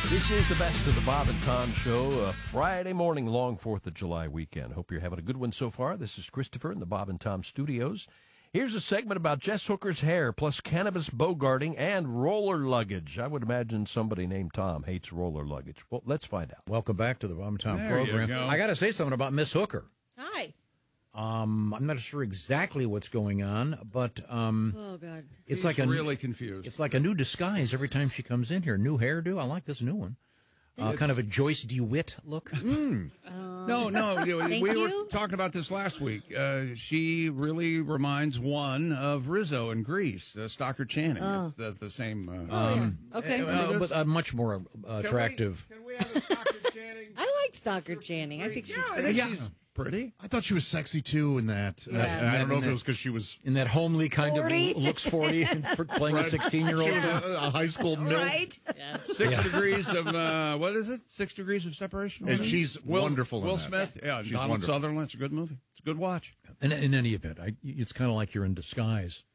This is the best of the Bob and Tom Show, a Friday morning long 4th of July weekend. Hope you're having a good one so far. This is Christopher in the Bob and Tom studios. Here's a segment about Jess Hooker's hair, plus cannabis bogarting and roller luggage. I would imagine somebody named Tom hates roller luggage. Well, let's find out. Welcome back to the Bob and Tom There you program. go. I got to say something about Miss Hooker. Hi. I'm not sure exactly what's going on, but Oh, God. it's He's like really confused. It's like a new disguise every time she comes in here. New hairdo. I like this new one. Kind of a Joyce DeWitt look. No, we were you. talking about this last week. She really reminds one of Rizzo in Grease, Stockard Channing. It's the same. Okay. But much more attractive. Can we have a Stockard Channing? I like Stockard Channing. I think she's I think she's pretty. I thought she was sexy too in that. Yeah. I don't know if it was because she was In that homely kind 40. of looks 40 and playing a 16-year-old. she was a high school milf, right. Yeah. 6 degrees of what is it? 6 degrees of separation. and she's wonderful. Will in that. Smith, yeah, she's Donald wonderful. Sutherland. It's a good movie. It's a good watch. In any event, it's kind of like you're in disguise.